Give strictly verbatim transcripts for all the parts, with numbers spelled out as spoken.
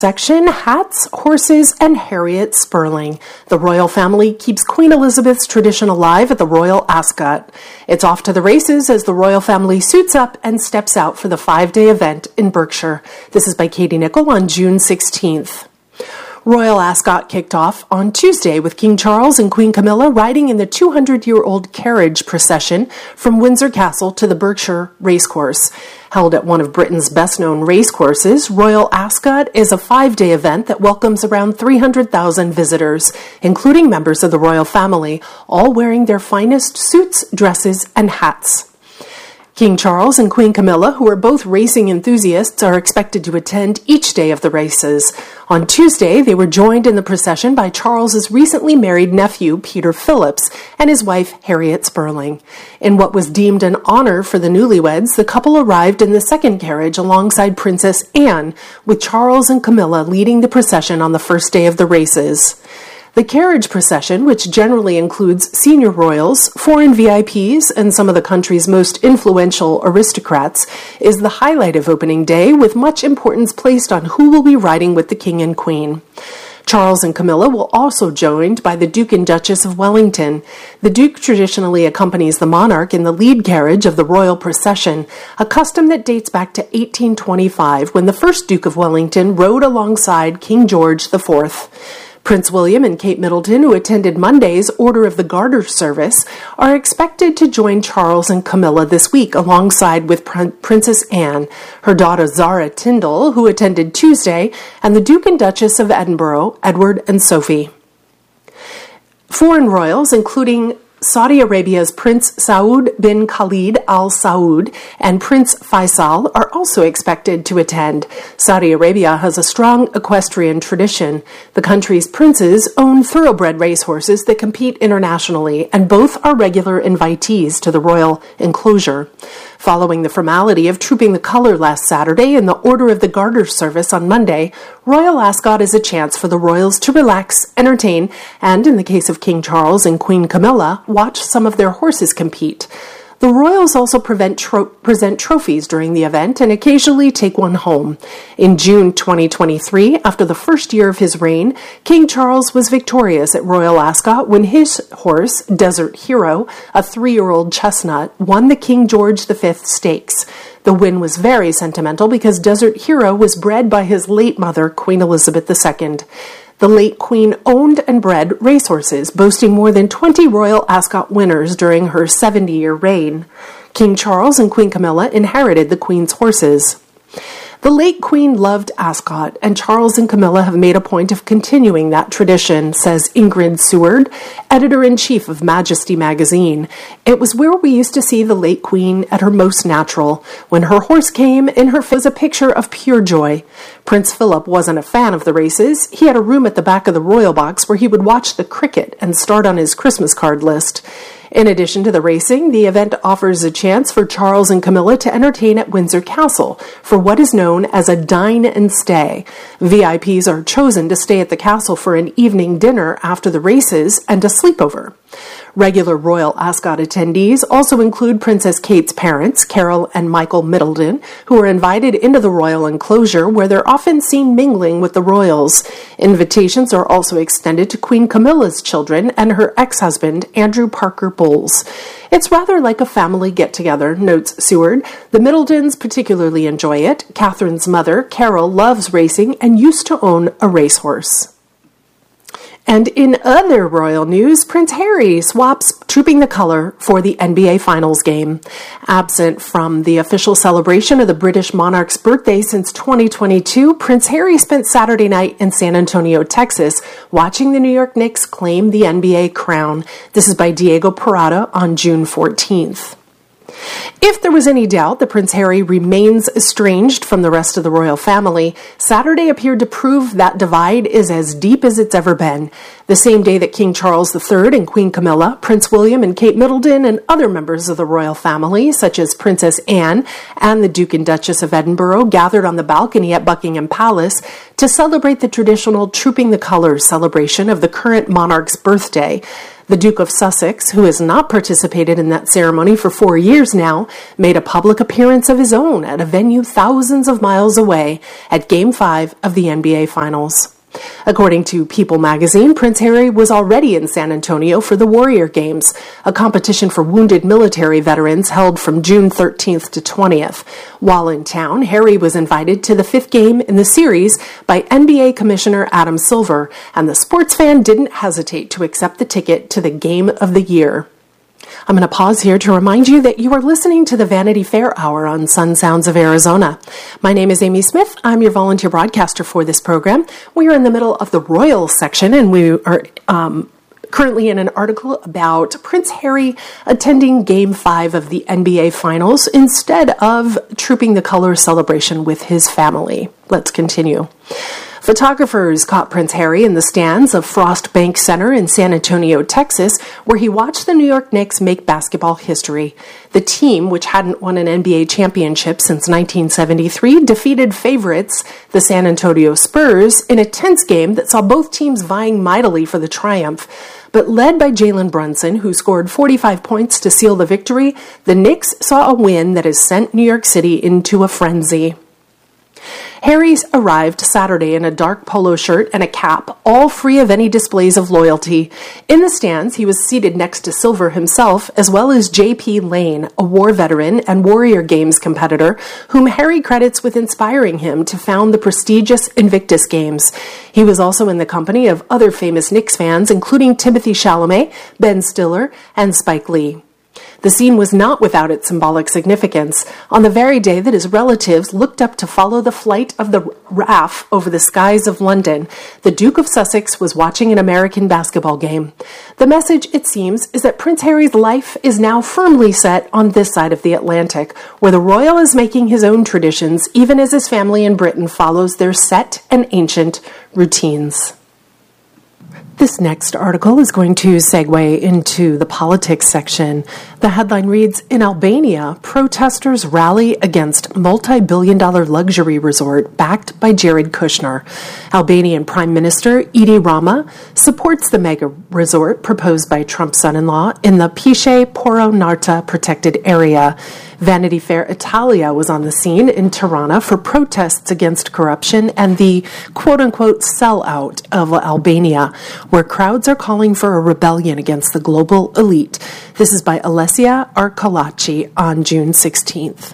Section, hats, horses, and Harriet Sperling. The royal family keeps Queen Elizabeth's tradition alive at the Royal Ascot. It's off to the races as the royal family suits up and steps out for the five-day event in Berkshire. This is by Katie Nichol on June sixteenth. Royal Ascot kicked off on Tuesday with King Charles and Queen Camilla riding in the two hundred year old carriage procession from Windsor Castle to the Berkshire Racecourse. Held at one of Britain's best-known racecourses, Royal Ascot is a five-day event that welcomes around three hundred thousand visitors, including members of the royal family, all wearing their finest suits, dresses, and hats. King Charles and Queen Camilla, who are both racing enthusiasts, are expected to attend each day of the races. On Tuesday, they were joined in the procession by Charles's recently married nephew, Peter Phillips, and his wife, Harriet Sperling. In what was deemed an honor for the newlyweds, the couple arrived in the second carriage alongside Princess Anne, with Charles and Camilla leading the procession on the first day of the races. The carriage procession, which generally includes senior royals, foreign V I Ps, and some of the country's most influential aristocrats, is the highlight of opening day, with much importance placed on who will be riding with the King and Queen. Charles and Camilla will also joined by the Duke and Duchess of Wellington. The Duke traditionally accompanies the monarch in the lead carriage of the royal procession, a custom that dates back to eighteen twenty-five, when the first Duke of Wellington rode alongside King George the Fourth. Prince William and Kate Middleton, who attended Monday's Order of the Garter service, are expected to join Charles and Camilla this week alongside with Prin- Princess Anne, her daughter Zara Tyndall, who attended Tuesday, and the Duke and Duchess of Edinburgh, Edward and Sophie. Foreign royals, including Saudi Arabia's Prince Saud bin Khalid Al Saud and Prince Faisal, are also expected to attend. Saudi Arabia has a strong equestrian tradition. The country's princes own thoroughbred racehorses that compete internationally, and both are regular invitees to the royal enclosure. Following the formality of trooping the color last Saturday and the Order of the Garter service on Monday, Royal Ascot is a chance for the royals to relax, entertain, and, in the case of King Charles and Queen Camilla, watch some of their horses compete. The royals also tro- present trophies during the event and occasionally take one home. In June twenty twenty-three, after the first year of his reign, King Charles was victorious at Royal Ascot when his horse, Desert Hero, a three-year-old chestnut, won the King George the Fifth Stakes. The win was very sentimental because Desert Hero was bred by his late mother, Queen Elizabeth the Second. The late Queen owned and bred racehorses, boasting more than twenty Royal Ascot winners during her seventy-year reign. King Charles and Queen Camilla inherited the Queen's horses. The late Queen loved Ascot, and Charles and Camilla have made a point of continuing that tradition, says Ingrid Seward, editor-in-chief of Majesty magazine. It was where we used to see the late Queen at her most natural. When her horse came, in her face was a picture of pure joy. Prince Philip wasn't a fan of the races. He had a room at the back of the royal box where he would watch the cricket and start on his Christmas card list. In addition to the racing, the event offers a chance for Charles and Camilla to entertain at Windsor Castle for what is known as a dine and stay. V I Ps are chosen to stay at the castle for an evening dinner after the races and a sleepover. Regular Royal Ascot attendees also include Princess Kate's parents, Carol and Michael Middleton, who are invited into the royal enclosure where they're often seen mingling with the royals. Invitations are also extended to Queen Camilla's children and her ex-husband, Andrew Parker Bowles. It's rather like a family get-together, notes Seward. The Middletons particularly enjoy it. Catherine's mother, Carol, loves racing and used to own a racehorse. And in other royal news, Prince Harry swaps Trooping the Colour for the N B A Finals game. Absent from the official celebration of the British monarch's birthday since twenty twenty-two, Prince Harry spent Saturday night in San Antonio, Texas, watching the New York Knicks claim the N B A crown. This is by Diego Parada on June fourteenth. If there was any doubt that Prince Harry remains estranged from the rest of the royal family, Saturday appeared to prove that divide is as deep as it's ever been. The same day that King Charles the Third and Queen Camilla, Prince William and Kate Middleton, and other members of the royal family, such as Princess Anne and the Duke and Duchess of Edinburgh, gathered on the balcony at Buckingham Palace to celebrate the traditional Trooping the Colours celebration of the current monarch's birthday. The Duke of Sussex, who has not participated in that ceremony for four years now, made a public appearance of his own at a venue thousands of miles away at Game five of the N B A Finals. According to People magazine, Prince Harry was already in San Antonio for the Warrior Games, a competition for wounded military veterans held from June thirteenth to twentieth. While in town, Harry was invited to the fifth game in the series by N B A Commissioner Adam Silver, and the sports fan didn't hesitate to accept the ticket to the Game of the Year. I'm going to pause here to remind you that you are listening to the Vanity Fair Hour on Sun Sounds of Arizona. My name is Amy Smith. I'm your volunteer broadcaster for this program. We are in the middle of the Royal section, and we are um, currently in an article about Prince Harry attending Game five of the N B A Finals instead of trooping the colors celebration with his family. Let's continue. Photographers caught Prince Harry in the stands of Frost Bank Center in San Antonio, Texas, where he watched the New York Knicks make basketball history. The team, which hadn't won an N B A championship since nineteen seventy-three, defeated favorites, the San Antonio Spurs, in a tense game that saw both teams vying mightily for the triumph. But led by Jalen Brunson, who scored forty-five points to seal the victory, the Knicks saw a win that has sent New York City into a frenzy. Harry arrived Saturday in a dark polo shirt and a cap, all free of any displays of loyalty. In the stands, he was seated next to Silver himself, as well as J P Lane, a war veteran and Warrior Games competitor, whom Harry credits with inspiring him to found the prestigious Invictus Games. He was also in the company of other famous Knicks fans, including Timothée Chalamet, Ben Stiller, and Spike Lee. The scene was not without its symbolic significance. On the very day that his relatives looked up to follow the flight of the R A F over the skies of London, the Duke of Sussex was watching an American basketball game. The message, it seems, is that Prince Harry's life is now firmly set on this side of the Atlantic, where the royal is making his own traditions, even as his family in Britain follows their set and ancient routines. This next article is going to segue into the politics section. The headline reads, in Albania, protesters rally against multi-billion dollar luxury resort backed by Jared Kushner. Albanian Prime Minister Edi Rama supports the mega resort proposed by Trump's son-in-law in the Pishe Poronarta protected area. Vanity Fair Italia was on the scene in Tirana for protests against corruption and the quote-unquote sellout of Albania, where crowds are calling for a rebellion against the global elite. This is by Alessia Arcolaci on June sixteenth.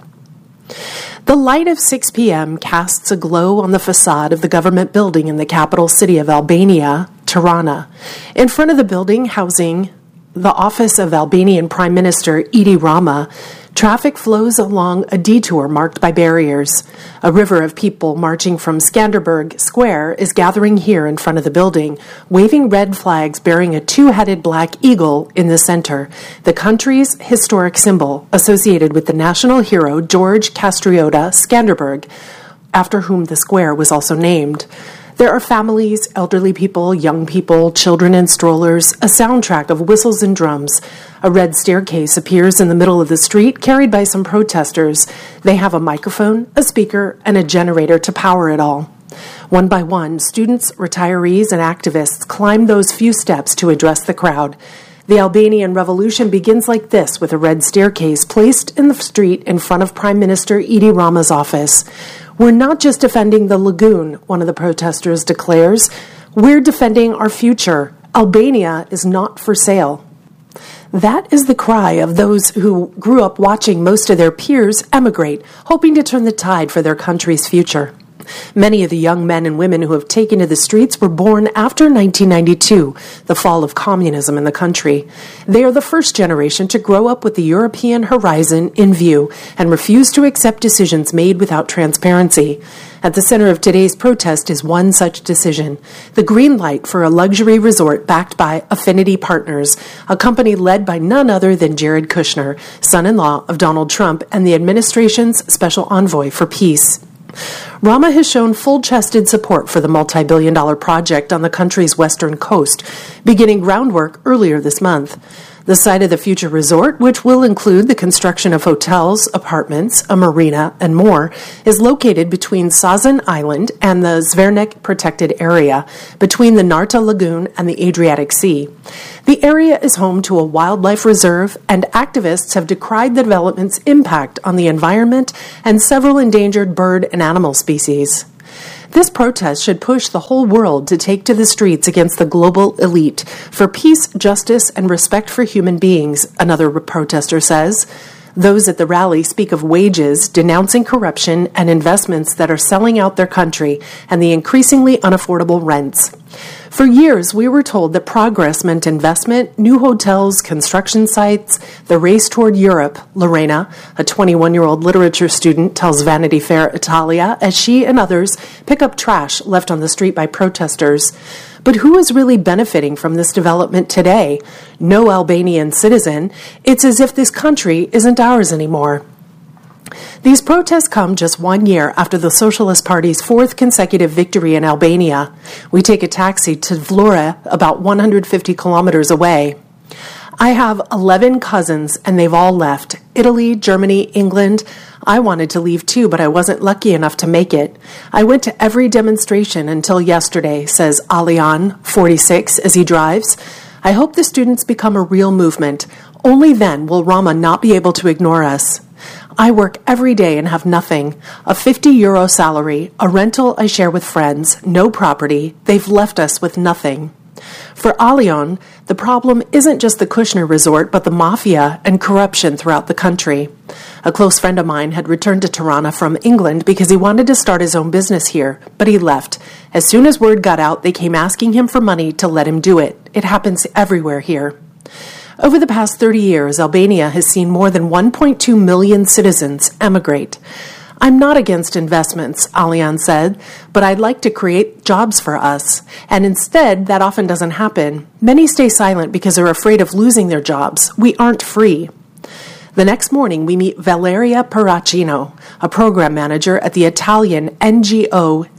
The light of six p.m. casts a glow on the facade of the government building in the capital city of Albania, Tirana. In front of the building housing the office of Albanian Prime Minister Edi Rama, traffic flows along a detour marked by barriers. A river of people marching from Skanderberg Square is gathering here in front of the building, waving red flags bearing a two-headed black eagle in the center, the country's historic symbol associated with the national hero George Kastriota Skanderberg, after whom the square was also named. There are families, elderly people, young people, children in strollers, a soundtrack of whistles and drums. A red staircase appears in the middle of the street, carried by some protesters. They have a microphone, a speaker, and a generator to power it all. One by one, students, retirees, and activists climb those few steps to address the crowd. The Albanian Revolution begins like this, with a red staircase placed in the street in front of Prime Minister Edi Rama's office. We're not just defending the lagoon, one of the protesters declares. We're defending our future. Albania is not for sale. That is the cry of those who grew up watching most of their peers emigrate, hoping to turn the tide for their country's future. Many of the young men and women who have taken to the streets were born after nineteen ninety-two, the fall of communism in the country. They are the first generation to grow up with the European horizon in view and refuse to accept decisions made without transparency. At the center of today's protest is one such decision, the green light for a luxury resort backed by Affinity Partners, a company led by none other than Jared Kushner, son-in-law of Donald Trump and the administration's special envoy for peace. Rama has shown full-chested support for the multi-billion dollar project on the country's western coast, beginning groundwork earlier this month. The site of the future resort, which will include the construction of hotels, apartments, a marina, and more, is located between Sazan Island and the Zvernik Protected Area, between the Narta Lagoon and the Adriatic Sea. The area is home to a wildlife reserve, and activists have decried the development's impact on the environment and several endangered bird and animal species. This protest should push the whole world to take to the streets against the global elite for peace, justice, and respect for human beings, another protester says. Those at the rally speak of wages, denouncing corruption, and investments that are selling out their country and the increasingly unaffordable rents. For years, we were told that progress meant investment, new hotels, construction sites, the race toward Europe, Lorena, a twenty-one-year-old literature student, tells Vanity Fair Italia as she and others pick up trash left on the street by protesters. But who is really benefiting from this development today? No Albanian citizen. It's as if this country isn't ours anymore. These protests come just one year after the Socialist Party's fourth consecutive victory in Albania. We take a taxi to Vlora, about one hundred fifty kilometers away. I have eleven cousins, and they've all left. Italy, Germany, England. I wanted to leave too, but I wasn't lucky enough to make it. I went to every demonstration until yesterday, says Alian, forty-six, as he drives. I hope the students become a real movement. Only then will Rama not be able to ignore us. I work every day and have nothing. A fifty euro salary, a rental I share with friends, no property. They've left us with nothing. For Alion, the problem isn't just the Kushner resort, but the mafia and corruption throughout the country. A close friend of mine had returned to Tirana from England because he wanted to start his own business here, but he left. As soon as word got out, they came asking him for money to let him do it. It happens everywhere here. Over the past thirty years, Albania has seen more than one point two million citizens emigrate. I'm not against investments, Alian said, but I'd like to create jobs for us. And instead, that often doesn't happen. Many stay silent because they're afraid of losing their jobs. We aren't free. The next morning, we meet Valeria Paracino, a program manager at the Italian N G O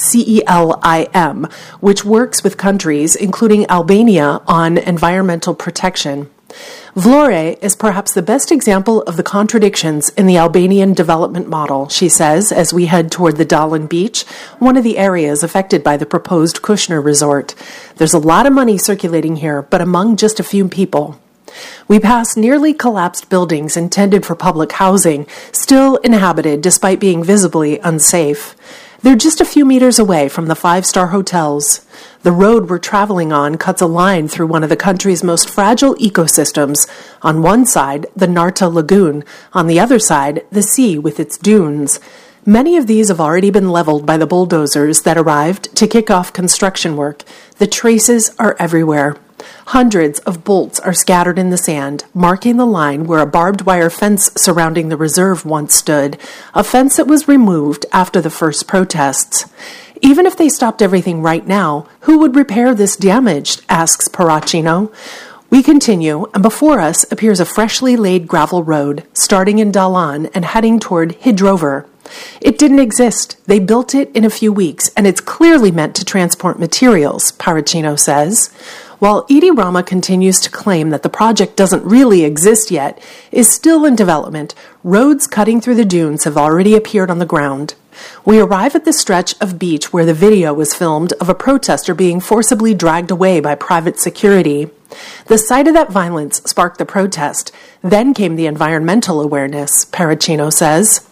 CELIM, which works with countries, including Albania, on environmental protection. Vlore is perhaps the best example of the contradictions in the Albanian development model, she says, as we head toward the Dalan Beach, one of the areas affected by the proposed Kushner resort. There's a lot of money circulating here, but among just a few people. We pass nearly collapsed buildings intended for public housing, still inhabited despite being visibly unsafe. They're just a few meters away from the five-star hotels. The road we're traveling on cuts a line through one of the country's most fragile ecosystems. On one side, the Narta Lagoon. On the other side, the sea with its dunes. Many of these have already been leveled by the bulldozers that arrived to kick off construction work. The traces are everywhere. Hundreds of bolts are scattered in the sand, marking the line where a barbed wire fence surrounding the reserve once stood, a fence that was removed after the first protests. Even if they stopped everything right now, who would repair this damage, asks Paracino. We continue, and before us appears a freshly laid gravel road, starting in Dalan and heading toward Hidrover. It didn't exist. They built it in a few weeks, and it's clearly meant to transport materials, Paracino says. While Edi Rama continues to claim that the project doesn't really exist yet, is still in development, roads cutting through the dunes have already appeared on the ground. We arrive at the stretch of beach where the video was filmed of a protester being forcibly dragged away by private security. The sight of that violence sparked the protest. Then came the environmental awareness, Paracino says.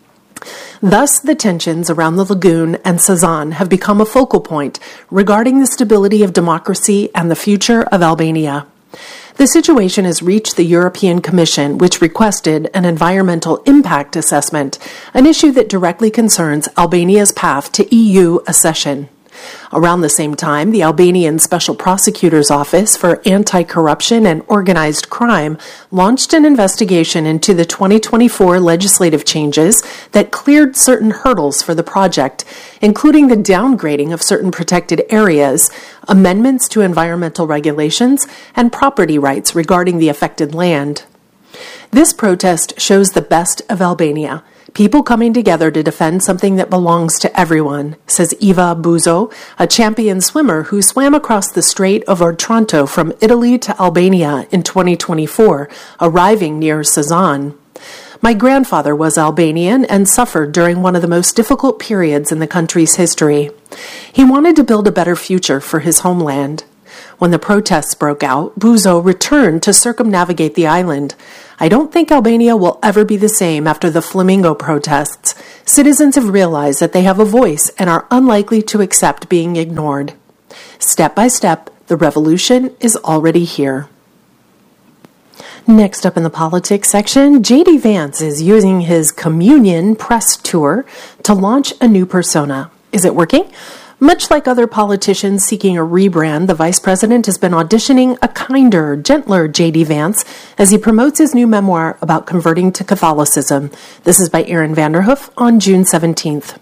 Thus, the tensions around the lagoon and Sazan have become a focal point regarding the stability of democracy and the future of Albania. The situation has reached the European Commission, which requested an environmental impact assessment, an issue that directly concerns Albania's path to E U accession. Around the same time, the Albanian Special Prosecutor's Office for Anti-Corruption and Organized Crime launched an investigation into the twenty twenty-four legislative changes that cleared certain hurdles for the project, including the downgrading of certain protected areas, amendments to environmental regulations, and property rights regarding the affected land. This protest shows the best of Albania. People coming together to defend something that belongs to everyone, says Eva Buzo, a champion swimmer who swam across the Strait of Otranto from Italy to Albania in twenty twenty-four, arriving near Sazan. My grandfather was Albanian and suffered during one of the most difficult periods in the country's history. He wanted to build a better future for his homeland. When the protests broke out, Buzo returned to circumnavigate the island. I don't think Albania will ever be the same after the Flamingo protests. Citizens have realized that they have a voice and are unlikely to accept being ignored. Step by step, the revolution is already here. Next up in the politics section, J D Vance is using his Communion press tour to launch a new persona. Is it working? Much like other politicians seeking a rebrand, the vice president has been auditioning a kinder, gentler J D Vance as he promotes his new memoir about converting to Catholicism. This is by Aaron Vanderhoof on June seventeenth.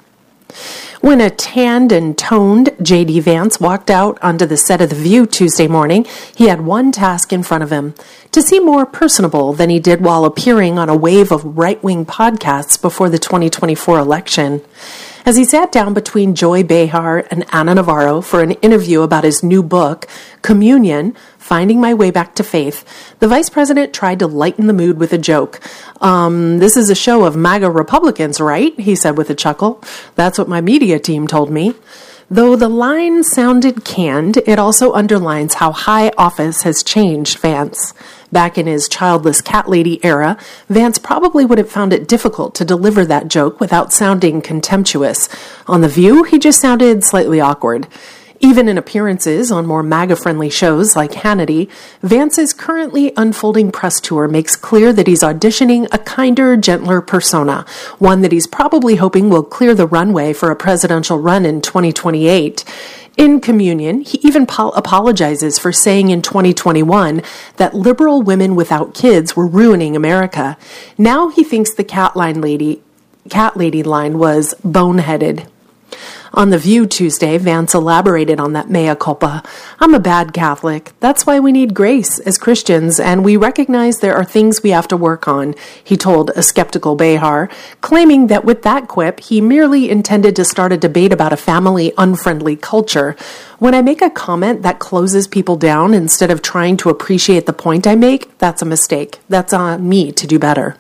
When a tanned and toned J D Vance walked out onto the set of The View Tuesday morning, he had one task in front of him: to seem more personable than he did while appearing on a wave of right-wing podcasts before the twenty twenty-four election. As he sat down between Joy Behar and Ana Navarro for an interview about his new book, Communion, Finding My Way Back to Faith, the vice president tried to lighten the mood with a joke. Um, this is a show of MAGA Republicans, right? He said with a chuckle. That's what my media team told me. Though the line sounded canned, it also underlines how high office has changed Vance. Back in his childless cat lady era, Vance probably would have found it difficult to deliver that joke without sounding contemptuous. On The View, he just sounded slightly awkward. Even in appearances on more MAGA-friendly shows like Hannity, Vance's currently unfolding press tour makes clear that he's auditioning a kinder, gentler persona, one that he's probably hoping will clear the runway for a presidential run in twenty twenty-eight. In Communion, he even po- apologizes for saying in twenty twenty-one that liberal women without kids were ruining America. Now he thinks the cat line lady, cat lady line was boneheaded. On The View Tuesday, Vance elaborated on that mea culpa. I'm a bad Catholic. That's why we need grace as Christians, and we recognize there are things we have to work on, he told a skeptical Behar, claiming that with that quip, he merely intended to start a debate about a family-unfriendly culture. When I make a comment that closes people down instead of trying to appreciate the point I make, that's a mistake. That's on me to do better.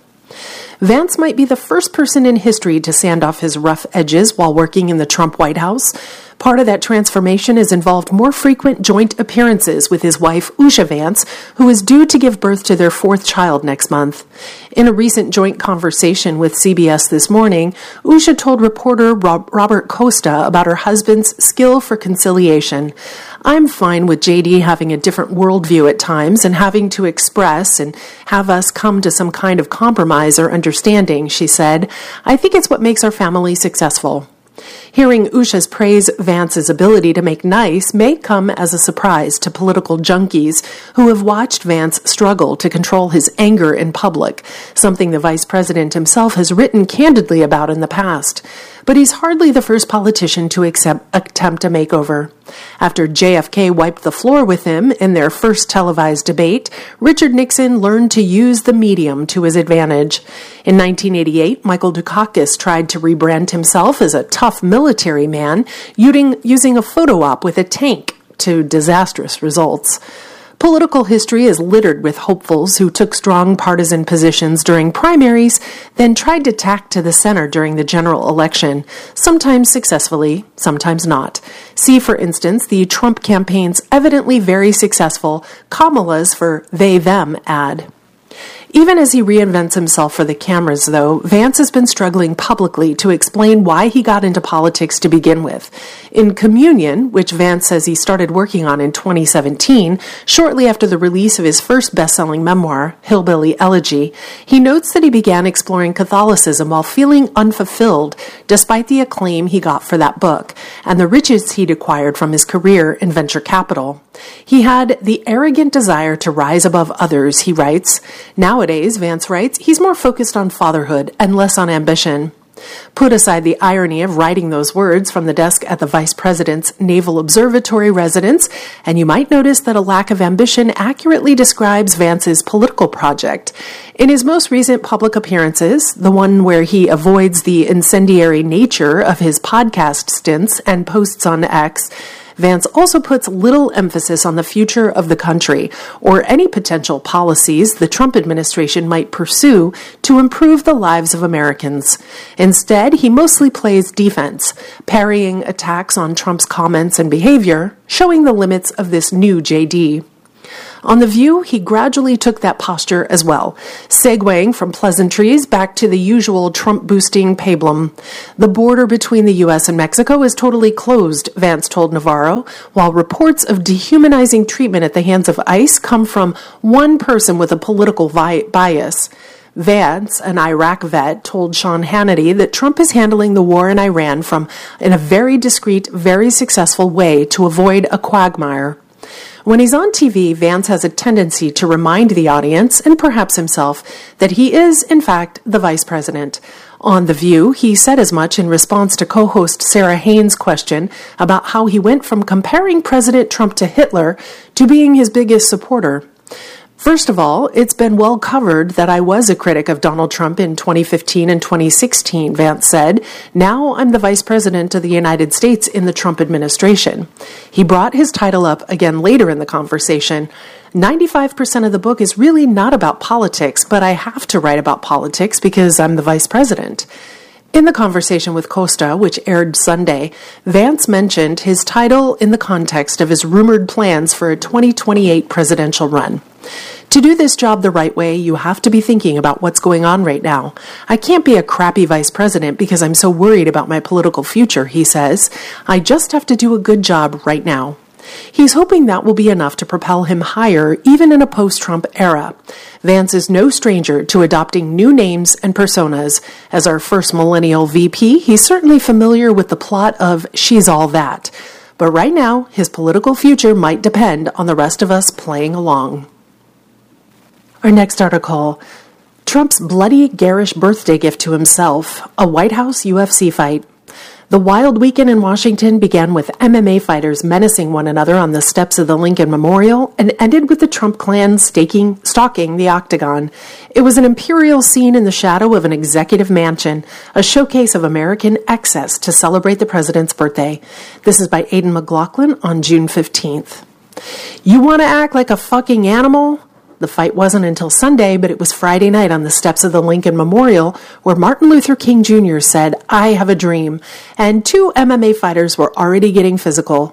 Vance might be the first person in history to sand off his rough edges while working in the Trump White House. Part of that transformation has involved more frequent joint appearances with his wife, Usha Vance, who is due to give birth to their fourth child next month. In a recent joint conversation with C B S This Morning, Usha told reporter Rob- Robert Costa about her husband's skill for conciliation. I'm fine with J D having a different worldview at times and having to express and have us come to some kind of compromise or understanding, she said. I think it's what makes our family successful. Hearing Usha's praise Vance's ability to make nice may come as a surprise to political junkies who have watched Vance struggle to control his anger in public, something the vice president himself has written candidly about in the past. But he's hardly the first politician to accept, attempt a makeover. After J F K wiped the floor with him in their first televised debate, Richard Nixon learned to use the medium to his advantage. In nineteen eighty-eight, Michael Dukakis tried to rebrand himself as a tough military man, using, using a photo op with a tank, to disastrous results. Political history is littered with hopefuls who took strong partisan positions during primaries, then tried to tack to the center during the general election, sometimes successfully, sometimes not. See, for instance, the Trump campaign's evidently very successful Kamala's for they-them ad. Even as he reinvents himself for the cameras, though, Vance has been struggling publicly to explain why he got into politics to begin with. In Communion, which Vance says he started working on in twenty seventeen, shortly after the release of his first best-selling memoir, Hillbilly Elegy, he notes that he began exploring Catholicism while feeling unfulfilled, despite the acclaim he got for that book, and the riches he'd acquired from his career in venture capital. He had the arrogant desire to rise above others, he writes. Nowadays, Vance writes, he's more focused on fatherhood and less on ambition. Put aside the irony of writing those words from the desk at the Vice President's Naval Observatory residence, and you might notice that a lack of ambition accurately describes Vance's political project. In his most recent public appearances, the one where he avoids the incendiary nature of his podcast stints and posts on X, Vance also puts little emphasis on the future of the country or any potential policies the Trump administration might pursue to improve the lives of Americans. Instead, he mostly plays defense, parrying attacks on Trump's comments and behavior, showing the limits of this new J D. On The View, he gradually took that posture as well, segueing from pleasantries back to the usual Trump-boosting pablum. The border between the U S and Mexico is totally closed, Vance told Navarro, while reports of dehumanizing treatment at the hands of ICE come from one person with a political vi- bias. Vance, an Iraq vet, told Sean Hannity that Trump is handling the war in Iran from in a very discreet, very successful way to avoid a quagmire. When he's on T V, Vance has a tendency to remind the audience, and perhaps himself, that he is, in fact, the vice president. On The View, he said as much in response to co-host Sarah Haynes' question about how he went from comparing President Trump to Hitler to being his biggest supporter. First of all, it's been well covered that I was a critic of Donald Trump in twenty fifteen and twenty sixteen, Vance said. Now I'm the vice president of the United States in the Trump administration. He brought his title up again later in the conversation. ninety-five percent of the book is really not about politics, but I have to write about politics because I'm the vice president. In the conversation with Costa, which aired Sunday, Vance mentioned his title in the context of his rumored plans for a twenty twenty-eight presidential run. To do this job the right way, you have to be thinking about what's going on right now. I can't be a crappy vice president because I'm so worried about my political future, he says. I just have to do a good job right now. He's hoping that will be enough to propel him higher even in a post-Trump era. Vance is no stranger to adopting new names and personas. As our first millennial V P, he's certainly familiar with the plot of She's All That. But right now, his political future might depend on the rest of us playing along. Our next article, Trump's bloody, garish birthday gift to himself, a White House U F C fight. The wild weekend in Washington began with M M A fighters menacing one another on the steps of the Lincoln Memorial and ended with the Trump clan staking, stalking the Octagon. It was an imperial scene in the shadow of an executive mansion, a showcase of American excess to celebrate the president's birthday. This is by Aidan McLaughlin on June fifteenth. You want to act like a fucking animal? The fight wasn't until Sunday, but it was Friday night on the steps of the Lincoln Memorial where Martin Luther King Junior said, "I have a dream," and two M M A fighters were already getting physical.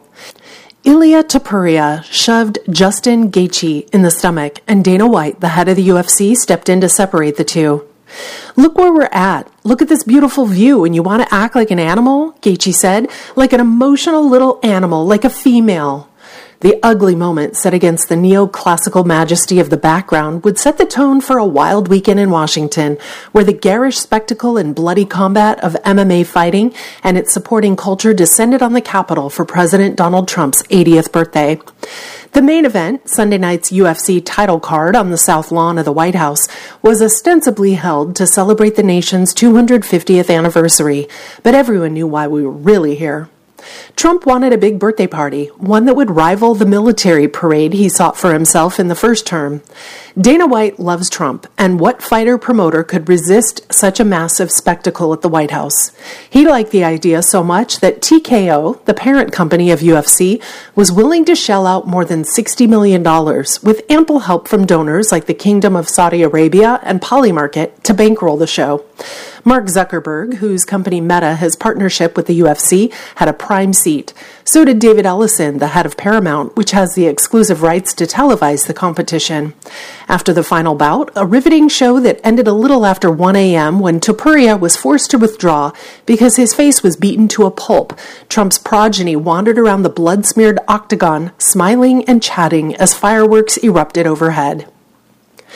Ilia Topuria shoved Justin Gaethje in the stomach, and Dana White, the head of the U F C, stepped in to separate the two. "Look where we're at. Look at this beautiful view, and you want to act like an animal?" Gaethje said. "Like an emotional little animal, like a female." The ugly moment set against the neoclassical majesty of the background would set the tone for a wild weekend in Washington, where the garish spectacle and bloody combat of M M A fighting and its supporting culture descended on the Capitol for President Donald Trump's eightieth birthday. The main event, Sunday night's U F C title card on the South Lawn of the White House, was ostensibly held to celebrate the nation's two hundred fiftieth anniversary, but everyone knew why we were really here. Trump wanted a big birthday party, one that would rival the military parade he sought for himself in the first term. Dana White loves Trump, and what fighter promoter could resist such a massive spectacle at the White House? He liked the idea so much that T K O, the parent company of U F C, was willing to shell out more than sixty million dollars, with ample help from donors like the Kingdom of Saudi Arabia and Polymarket to bankroll the show. Mark Zuckerberg, whose company Meta has partnership with the U F C, had a prime seat. So did David Ellison, the head of Paramount, which has the exclusive rights to televise the competition. After the final bout, a riveting show that ended a little after one a.m. when Topuria was forced to withdraw because his face was beaten to a pulp, Trump's progeny wandered around the blood-smeared octagon, smiling and chatting as fireworks erupted overhead.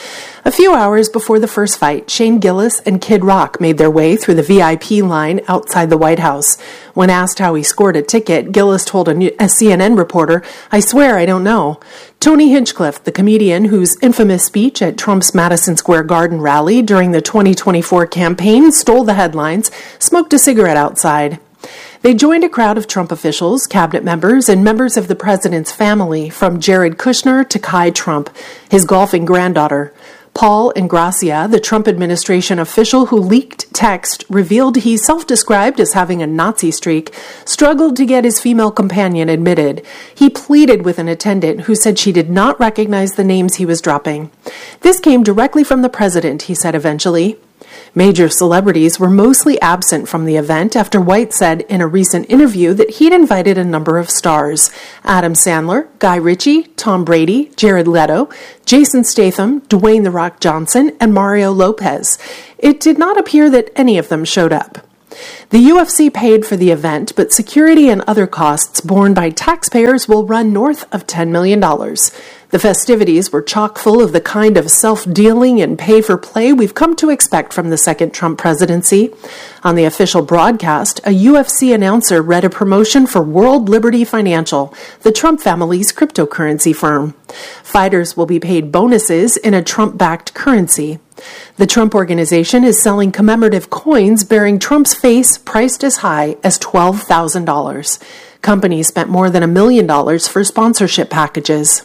A few hours before the first fight, Shane Gillis and Kid Rock made their way through the V I P line outside the White House. When asked how he scored a ticket, Gillis told a, a C N N reporter, "I swear I don't know." Tony Hinchcliffe, the comedian whose infamous speech at Trump's Madison Square Garden rally during the twenty twenty-four campaign stole the headlines, smoked a cigarette outside. They joined a crowd of Trump officials, cabinet members, and members of the president's family, from Jared Kushner to Kai Trump, his golfing granddaughter. Paul Ingracia, the Trump administration official who leaked text, revealed he self-described as having a Nazi streak, struggled to get his female companion admitted. He pleaded with an attendant who said she did not recognize the names he was dropping. "This came directly from the president," he said eventually. Major celebrities were mostly absent from the event after White said in a recent interview that he'd invited a number of stars: Adam Sandler, Guy Ritchie, Tom Brady, Jared Leto, Jason Statham, Dwayne "The Rock" Johnson, and Mario Lopez. It did not appear that any of them showed up. The U F C paid for the event, but security and other costs borne by taxpayers will run north of ten million dollars. The festivities were chock full of the kind of self-dealing and pay-for-play we've come to expect from the second Trump presidency. On the official broadcast, a U F C announcer read a promotion for World Liberty Financial, the Trump family's cryptocurrency firm. Fighters will be paid bonuses in a Trump-backed currency. The Trump Organization is selling commemorative coins bearing Trump's face priced as high as twelve thousand dollars. Companies spent more than a million dollars for sponsorship packages.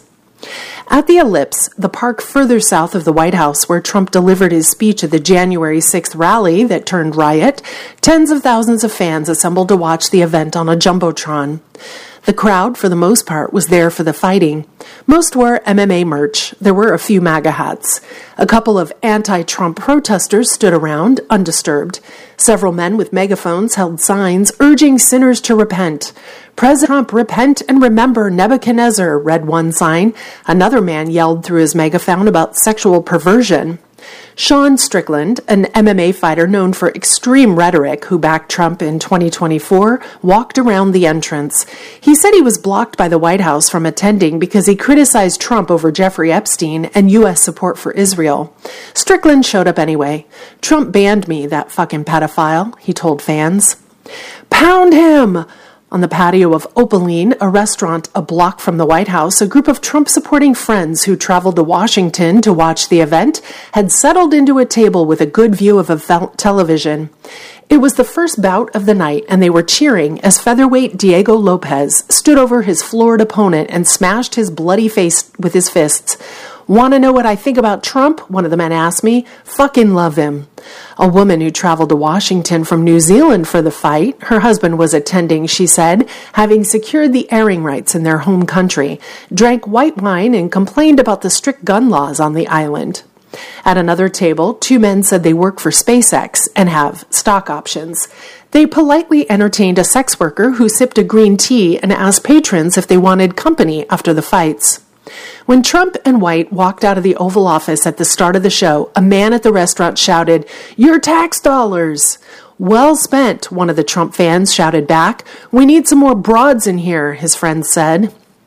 At the Ellipse, the park further south of the White House where Trump delivered his speech at the January sixth rally that turned riot, tens of thousands of fans assembled to watch the event on a jumbotron. The crowd, for the most part, was there for the fighting. Most wore M M A merch. There were a few MAGA hats. A couple of anti-Trump protesters stood around, undisturbed. Several men with megaphones held signs urging sinners to repent. "President Trump, repent and remember Nebuchadnezzar," read one sign. Another man yelled through his megaphone about sexual perversion. Sean Strickland, an M M A fighter known for extreme rhetoric who backed Trump in twenty twenty-four, walked around the entrance. He said he was blocked by the White House from attending because he criticized Trump over Jeffrey Epstein and U S support for Israel. Strickland showed up anyway. "Trump banned me, that fucking pedophile," he told fans. "Pound him!" On the patio of Opaline, a restaurant a block from the White House, a group of Trump-supporting friends who traveled to Washington to watch the event had settled into a table with a good view of a television. It was the first bout of the night, and they were cheering as featherweight Diego Lopez stood over his floored opponent and smashed his bloody face with his fists. "Want to know what I think about Trump?" one of the men asked me. "Fucking love him." A woman who traveled to Washington from New Zealand for the fight, her husband was attending, she said, having secured the airing rights in their home country, drank white wine and complained about the strict gun laws on the island. At another table, two men said they work for SpaceX and have stock options. They politely entertained a sex worker who sipped a green tea and asked patrons if they wanted company after the fights. When Trump and White walked out of the Oval Office at the start of the show, a man at the restaurant shouted, "Your tax dollars!" "Well spent," one of the Trump fans shouted back. "We need some more broads in here," his friends said.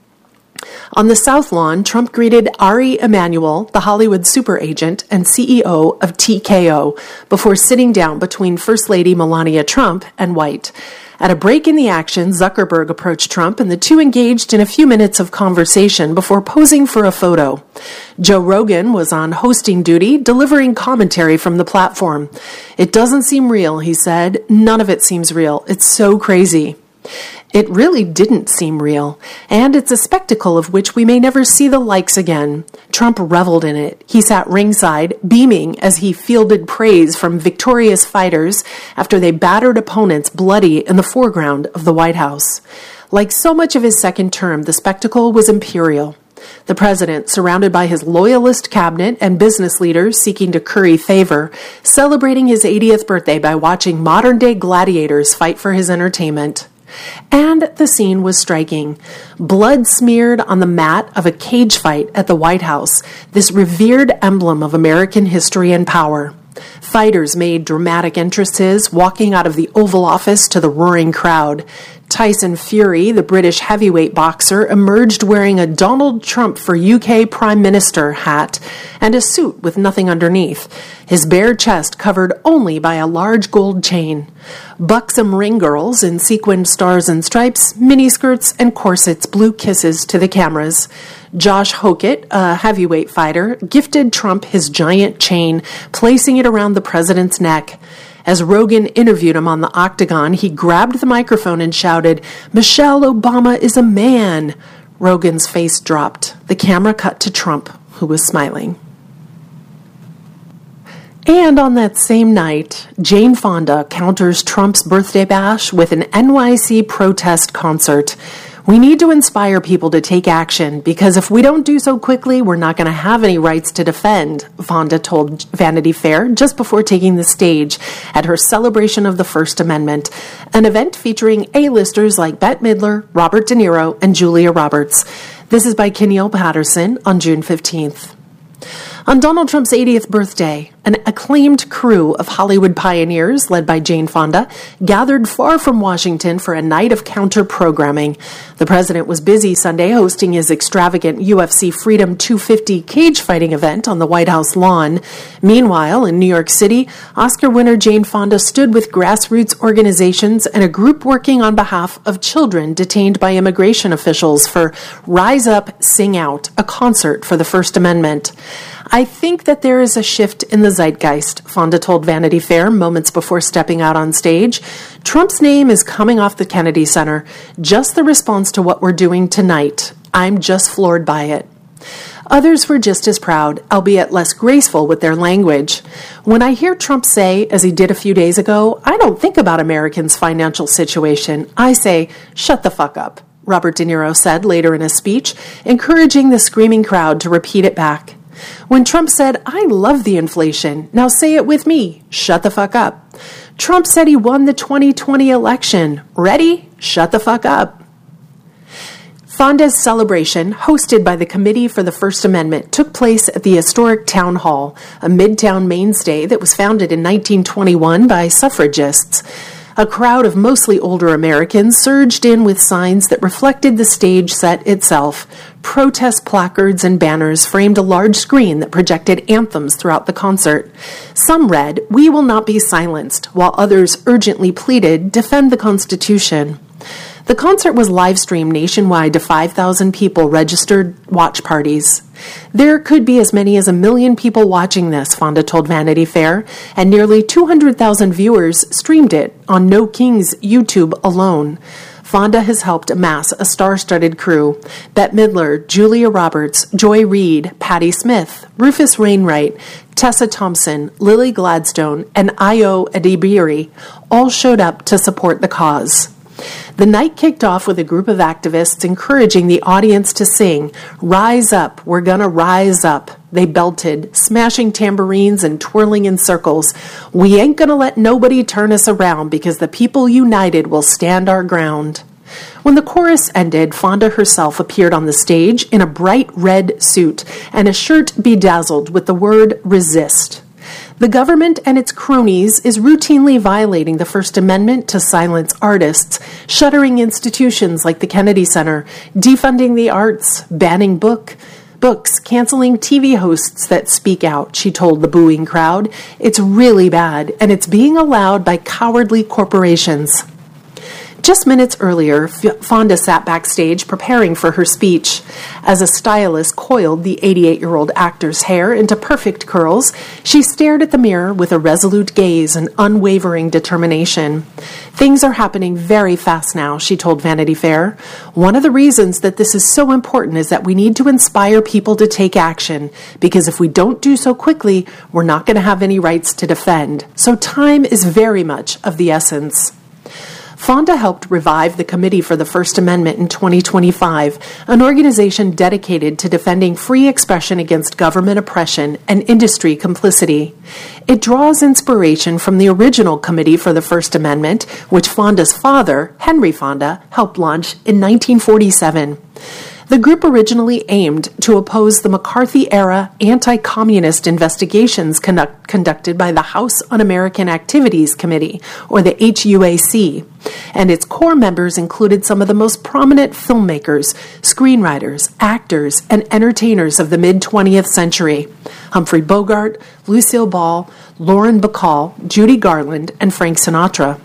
On the South Lawn, Trump greeted Ari Emanuel, the Hollywood super agent and C E O of T K O, before sitting down between First Lady Melania Trump and White. At a break in the action, Zuckerberg approached Trump, and the two engaged in a few minutes of conversation before posing for a photo. Joe Rogan was on hosting duty, delivering commentary from the platform. "It doesn't seem real," he said. "None of it seems real. It's so crazy." It really didn't seem real, and it's a spectacle of which we may never see the likes again. Trump reveled in it. He sat ringside, beaming as he fielded praise from victorious fighters after they battered opponents bloody in the foreground of the White House. Like so much of his second term, the spectacle was imperial. The president, surrounded by his loyalist cabinet and business leaders seeking to curry favor, celebrating his eightieth birthday by watching modern-day gladiators fight for his entertainment. And the scene was striking. Blood smeared on the mat of a cage fight at the White House, this revered emblem of American history and power. Fighters made dramatic entrances, walking out of the Oval Office to the roaring crowd. Tyson Fury, the British heavyweight boxer, emerged wearing a Donald Trump for U K Prime Minister hat and a suit with nothing underneath, his bare chest covered only by a large gold chain. Buxom ring girls in sequined stars and stripes, miniskirts, and corsets blew kisses to the cameras. Josh Hokett, a heavyweight fighter, gifted Trump his giant chain, placing it around the president's neck. As Rogan interviewed him on the Octagon, he grabbed the microphone and shouted, "Michelle Obama is a man." Rogan's face dropped. The camera cut to Trump, who was smiling. And on that same night, Jane Fonda counters Trump's birthday bash with an N Y C protest concert. We need to inspire people to take action because if we don't do so quickly, we're not going to have any rights to defend, Fonda told Vanity Fair just before taking the stage at her celebration of the First Amendment, an event featuring A-listers like Bette Midler, Robert De Niro, and Julia Roberts. This is by Keneal Patterson on June fifteenth. On Donald Trump's eightieth birthday, an acclaimed crew of Hollywood pioneers, led by Jane Fonda, gathered far from Washington for a night of counter-programming. The president was busy Sunday hosting his extravagant U F C Freedom two fifty cage fighting event on the White House lawn. Meanwhile, in New York City, Oscar winner Jane Fonda stood with grassroots organizations and a group working on behalf of children detained by immigration officials for Rise Up, Sing Out, a concert for the First Amendment. I think that there is a shift in the zeitgeist, Fonda told Vanity Fair moments before stepping out on stage. Trump's name is coming off the Kennedy Center, just the response to what we're doing tonight. I'm just floored by it. Others were just as proud, albeit less graceful with their language. When I hear Trump say, as he did a few days ago, I don't think about Americans' financial situation, I say, shut the fuck up, Robert De Niro said later in a speech, encouraging the screaming crowd to repeat it back. When Trump said, I love the inflation, now say it with me, shut the fuck up. Trump said he won the twenty twenty election. Ready? Shut the fuck up. Fonda's celebration, hosted by the Committee for the First Amendment, took place at the historic Town Hall, a midtown mainstay that was founded in nineteen twenty-one by suffragists. A crowd of mostly older Americans surged in with signs that reflected the stage set itself. Protest placards and banners framed a large screen that projected anthems throughout the concert. Some read, "We will not be silenced," while others urgently pleaded, "Defend the Constitution." The concert was live-streamed nationwide to five thousand people registered watch parties. There could be as many as a million people watching this, Fonda told Vanity Fair, and nearly two hundred thousand viewers streamed it on No King's YouTube alone. Fonda has helped amass a star-studded crew. Bette Midler, Julia Roberts, Joy Reid, Patti Smith, Rufus Wainwright, Tessa Thompson, Lily Gladstone, and Ayo Edebiri all showed up to support the cause. The night kicked off with a group of activists encouraging the audience to sing, "Rise up, we're gonna rise up." They belted, smashing tambourines and twirling in circles. "We ain't gonna let nobody turn us around because the people united will stand our ground." When the chorus ended, Fonda herself appeared on the stage in a bright red suit and a shirt bedazzled with the word "resist." The government and its cronies is routinely violating the First Amendment to silence artists, shuttering institutions like the Kennedy Center, defunding the arts, banning book, books, canceling T V hosts that speak out, she told the booing crowd. It's really bad, and it's being allowed by cowardly corporations. Just minutes earlier, Fonda sat backstage preparing for her speech. As a stylist coiled the eighty-eight-year-old actor's hair into perfect curls, she stared at the mirror with a resolute gaze and unwavering determination. Things are happening very fast now, she told Vanity Fair. One of the reasons that this is so important is that we need to inspire people to take action, because if we don't do so quickly, we're not going to have any rights to defend. So time is very much of the essence. Fonda helped revive the Committee for the First Amendment in twenty twenty-five, an organization dedicated to defending free expression against government oppression and industry complicity. It draws inspiration from the original Committee for the First Amendment, which Fonda's father, Henry Fonda, helped launch in nineteen forty-seven. The group originally aimed to oppose the McCarthy-era anti-communist investigations conduct- conducted by the House Un-American Activities Committee, or the H U A C, and its core members included some of the most prominent filmmakers, screenwriters, actors, and entertainers of the mid-twentieth century: Humphrey Bogart, Lucille Ball, Lauren Bacall, Judy Garland, and Frank Sinatra.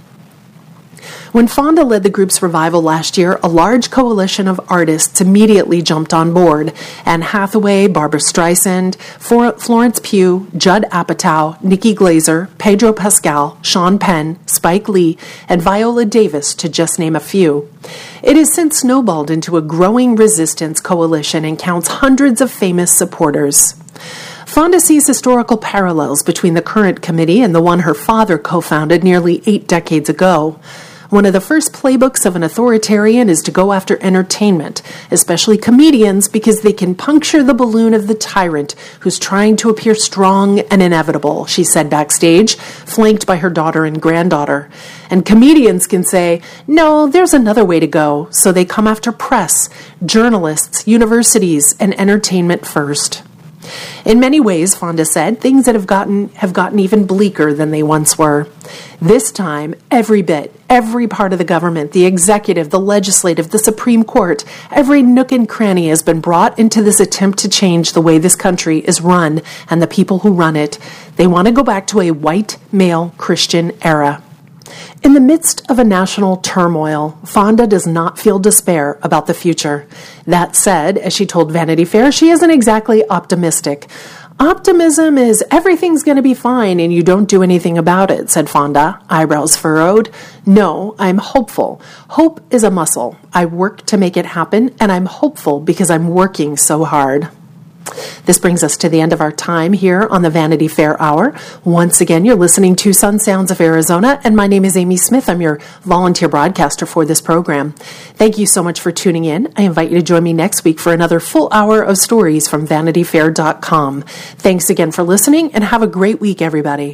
When Fonda led the group's revival last year, a large coalition of artists immediately jumped on board. Anne Hathaway, Barbra Streisand, Florence Pugh, Judd Apatow, Nikki Glaser, Pedro Pascal, Sean Penn, Spike Lee, and Viola Davis, to just name a few. It has since snowballed into a growing resistance coalition and counts hundreds of famous supporters. Fonda sees historical parallels between the current committee and the one her father co-founded nearly eight decades ago. One of the first playbooks of an authoritarian is to go after entertainment, especially comedians, because they can puncture the balloon of the tyrant who's trying to appear strong and inevitable, she said backstage, flanked by her daughter and granddaughter. And comedians can say, no, there's another way to go, so they come after press, journalists, universities, and entertainment first. In many ways, Fonda said, things that have gotten have gotten even bleaker than they once were. This time, every bit, every part of the government, the executive, the legislative, the Supreme Court, every nook and cranny has been brought into this attempt to change the way this country is run and the people who run it. They want to go back to a white, male, Christian era. In the midst of a national turmoil, Fonda does not feel despair about the future. That said, as she told Vanity Fair, she isn't exactly optimistic. Optimism is everything's going to be fine and you don't do anything about it, said Fonda, eyebrows furrowed. No, I'm hopeful. Hope is a muscle. I work to make it happen, and I'm hopeful because I'm working so hard. This brings us to the end of our time here on the Vanity Fair Hour. Once again, you're listening to Sun Sounds of Arizona, and my name is Amy Smith. I'm your volunteer broadcaster for this program. Thank you so much for tuning in. I invite you to join me next week for another full hour of stories from vanity fair dot com. Thanks again for listening, and have a great week, everybody.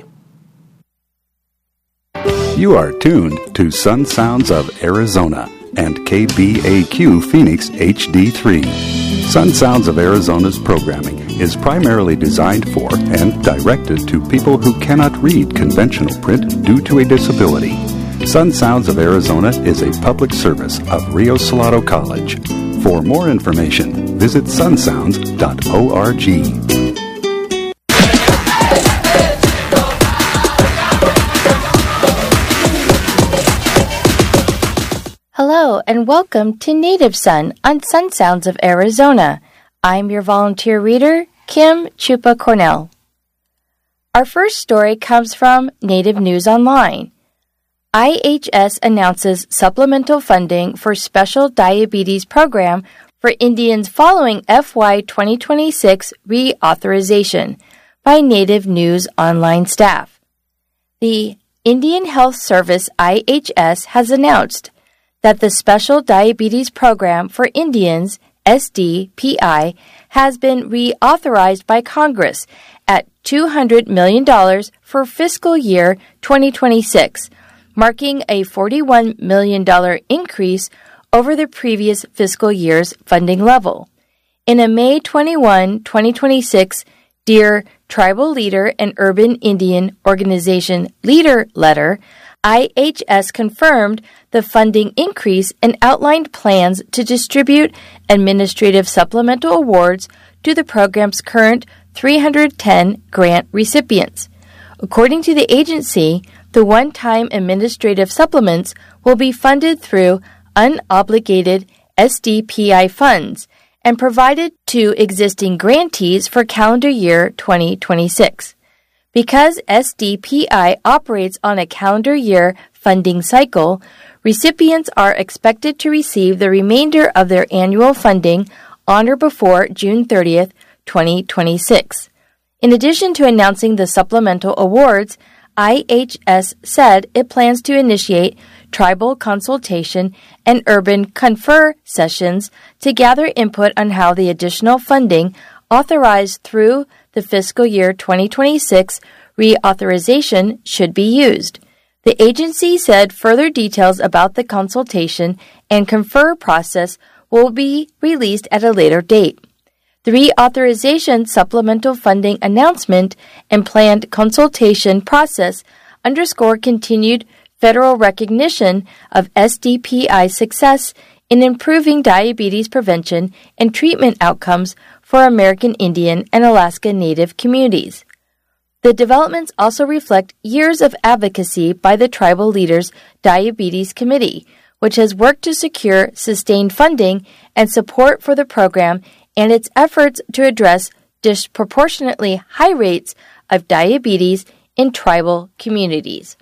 You are tuned to Sun Sounds of Arizona and K B A Q Phoenix H D three. Sun Sounds of Arizona's programming is primarily designed for and directed to people who cannot read conventional print due to a disability. Sun Sounds of Arizona is a public service of Rio Salado College. For more information, visit sun sounds dot org. Hello and welcome to Native Sun on Sun Sounds of Arizona. I'm your volunteer reader, Kim Chupa Cornell. Our first story comes from Native News Online. I H S announces supplemental funding for special diabetes program for Indians following F Y twenty twenty-six reauthorization by Native News Online staff. The Indian Health Service I H S has announced that the Special Diabetes Program for Indians, S D P I, has been reauthorized by Congress at two hundred million dollars for fiscal year twenty twenty-six, marking a forty-one million dollars increase over the previous fiscal year's funding level. In a May twenty-first, twenty twenty-six Dear Tribal Leader and Urban Indian Organization Leader letter, I H S confirmed the funding increase and outlined plans to distribute administrative supplemental awards to the program's current three hundred ten grant recipients. According to the agency, the one-time administrative supplements will be funded through unobligated S D P I funds and provided to existing grantees for calendar year twenty twenty-six. Because S D P I operates on a calendar year funding cycle, recipients are expected to receive the remainder of their annual funding on or before June thirtieth, twenty twenty-six. In addition to announcing the supplemental awards, I H S said it plans to initiate tribal consultation and urban confer sessions to gather input on how the additional funding authorized through the fiscal year twenty twenty-six reauthorization should be used. The agency said further details about the consultation and confer process will be released at a later date. The reauthorization supplemental funding announcement and planned consultation process underscore continued federal recognition of S D P I's success in improving diabetes prevention and treatment outcomes for American Indian and Alaska Native communities. The developments also reflect years of advocacy by the Tribal Leaders Diabetes Committee, which has worked to secure sustained funding and support for the program and its efforts to address disproportionately high rates of diabetes in tribal communities.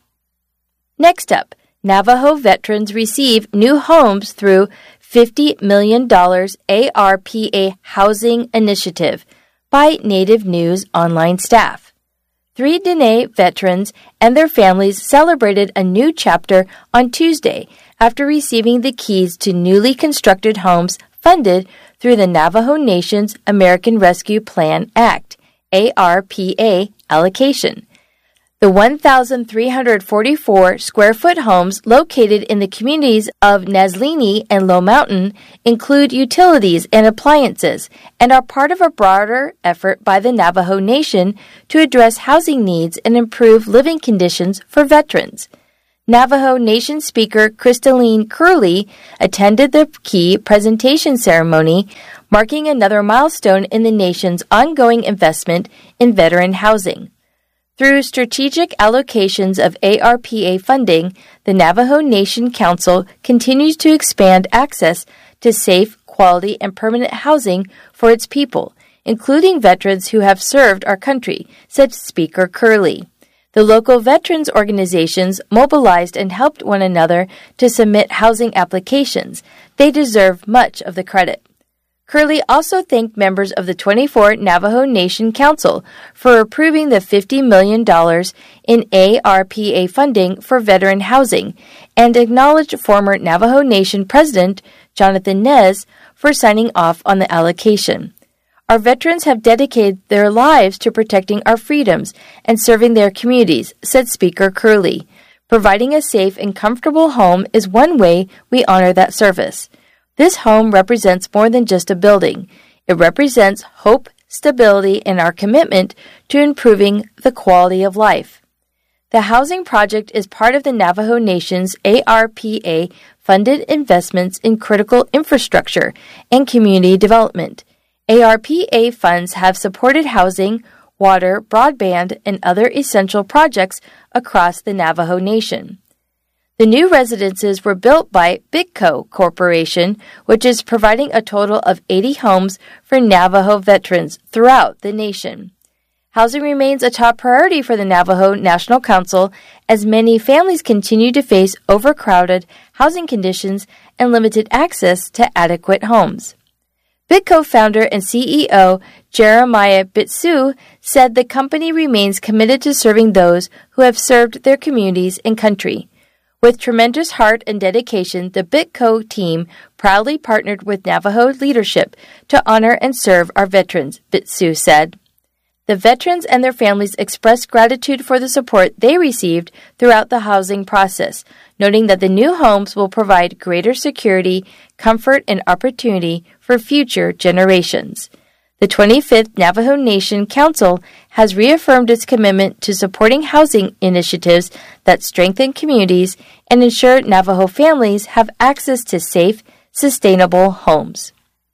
Next up, Navajo veterans receive new homes through fifty million dollars A R P A housing initiative by Native News online staff. Three Dene veterans and their families celebrated a new chapter on Tuesday after receiving the keys to newly constructed homes funded through the Navajo Nation's American Rescue Plan Act, A R P A allocation. The one thousand three hundred forty-four square foot homes located in the communities of Naslini and Low Mountain include utilities and appliances and are part of a broader effort by the Navajo Nation to address housing needs and improve living conditions for veterans. Navajo Nation Speaker Crystalline Curley attended the key presentation ceremony, marking another milestone in the nation's ongoing investment in veteran housing. Through strategic allocations of A R P A funding, the Navajo Nation Council continues to expand access to safe, quality, and permanent housing for its people, including veterans who have served our country, said Speaker Curley. The local veterans organizations mobilized and helped one another to submit housing applications. They deserve much of the credit. Curley also thanked members of the twenty-four Navajo Nation Council for approving the fifty million dollars in A R P A funding for veteran housing and acknowledged former Navajo Nation President Jonathan Nez for signing off on the allocation. Our veterans have dedicated their lives to protecting our freedoms and serving their communities, said Speaker Curley. Providing a safe and comfortable home is one way we honor that service. This home represents more than just a building. It represents hope, stability, and our commitment to improving the quality of life. The housing project is part of the Navajo Nation's A R P A-funded investments in critical infrastructure and community development. A R P A funds have supported housing, water, broadband, and other essential projects across the Navajo Nation. The new residences were built by Bitco Corporation, which is providing a total of eighty homes for Navajo veterans throughout the nation. Housing remains a top priority for the Navajo National Council as many families continue to face overcrowded housing conditions and limited access to adequate homes. Bitco founder and C E O Jeremiah Bitsu said the company remains committed to serving those who have served their communities and country. With tremendous heart and dedication, the Bitco team proudly partnered with Navajo leadership to honor and serve our veterans, Bitsu said. The veterans and their families expressed gratitude for the support they received throughout the housing process, noting that the new homes will provide greater security, comfort, and opportunity for future generations. The twenty-fifth Navajo Nation Council has reaffirmed its commitment to supporting housing initiatives that strengthen communities and ensure Navajo families have access to safe, sustainable homes.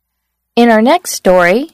In our next story,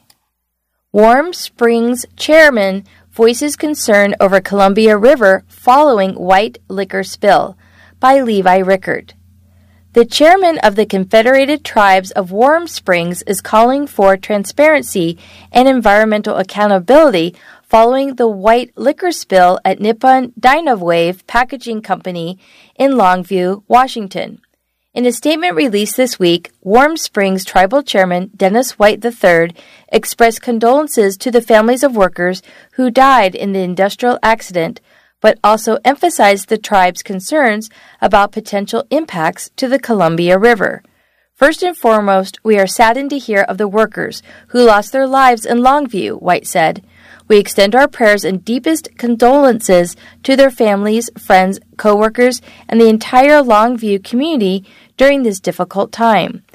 Warm Springs chairman voices concern over Columbia River following white liquor spill by Levi Rickard. The chairman of the Confederated Tribes of Warm Springs is calling for transparency and environmental accountability following the white liquor spill at Nippon Dynawave Packaging Company in Longview, Washington. In a statement released this week, Warm Springs Tribal Chairman Dennis White the third expressed condolences to the families of workers who died in the industrial accident, but also emphasized the tribe's concerns about potential impacts to the Columbia River. First and foremost, we are saddened to hear of the workers who lost their lives in Longview, White said. We extend our prayers and deepest condolences to their families, friends, co-workers, and the entire Longview community during this difficult time.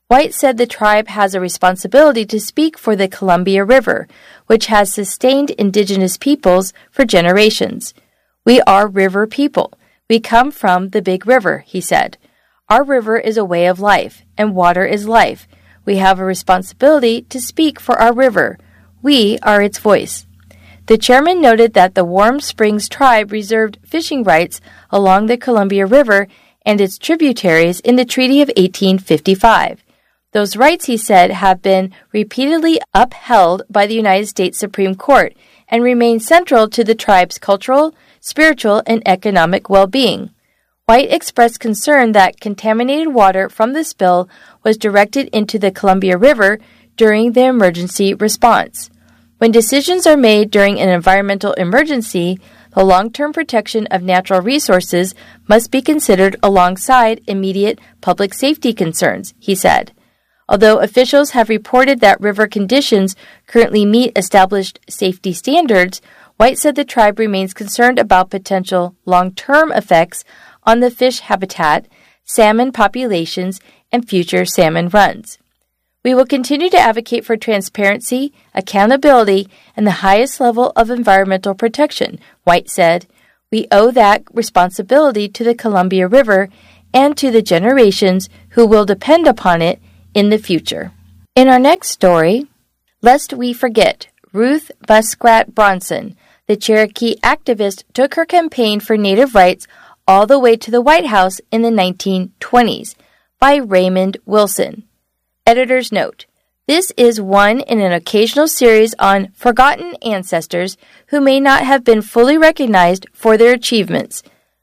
White said the tribe has a responsibility to speak for the Columbia River, which has sustained indigenous peoples for generations. We are river people. We come from the big river, he said. Our river is a way of life, and water is life. We have a responsibility to speak for our river. We are its voice. The chairman noted that the Warm Springs tribe reserved fishing rights along the Columbia River and its tributaries in the Treaty of eighteen fifty-five. Those rights, he said, have been repeatedly upheld by the United States Supreme Court and remain central to the tribe's cultural, spiritual, and economic well-being. White expressed concern that contaminated water from the spill was directed into the Columbia River during the emergency response. When decisions are made during an environmental emergency, the long-term protection of natural resources must be considered alongside immediate public safety concerns, he said. Although officials have reported that river conditions currently meet established safety standards, White said the tribe remains concerned about potential long-term effects on the fish habitat, salmon populations, and future salmon runs. We will continue to advocate for transparency, accountability, and the highest level of environmental protection, White said. We owe that responsibility to the Columbia River and to the generations who will depend upon it in the future. In our next story, lest we forget, Ruth Muskrat Bronson, the Cherokee activist, took her campaign for Native rights all the way to the White House in the nineteen twenties, by Raymond Wilson. Editor's note: this is one in an occasional series on forgotten ancestors who may not have been fully recognized for their achievements.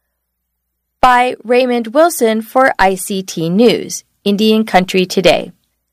By Raymond Wilson for I C T News, Indian Country Today.